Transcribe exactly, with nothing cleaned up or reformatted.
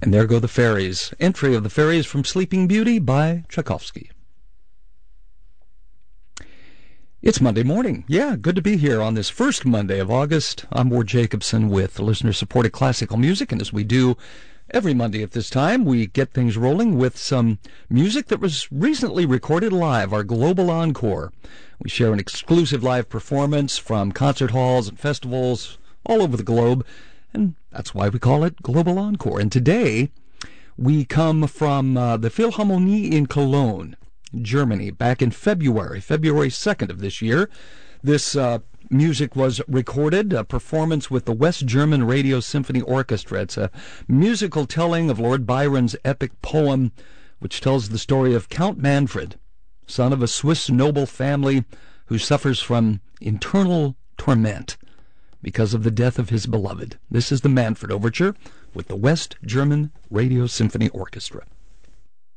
And there go the fairies. Entry of the fairies from Sleeping Beauty by Tchaikovsky. It's Monday morning. Yeah, good to be here on this first Monday of August. I'm Ward Jacobson with listener-supported classical music, and as we do every Monday at this time, we get things rolling with some music that was recently recorded live, our Global Encore. We share an exclusive live performance from concert halls and festivals all over the globe, and that's why we call it Global Encore. And today, we come from uh, the Philharmonie in Cologne, Germany, back in February, February second of this year. This uh, music was recorded, a performance with the West German Radio Symphony Orchestra. It's a musical telling of Lord Byron's epic poem, which tells the story of Count Manfred, son of a Swiss noble family who suffers from internal torment because of the death of his beloved. This is the Manfred Overture with the West German Radio Symphony Orchestra.